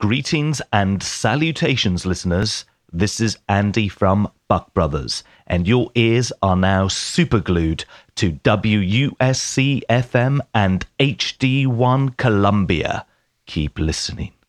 Greetings and salutations, listeners. This is Andy from Buck Brothers, and your ears are now superglued to WUSC FM and HD1 Columbia. Keep listening.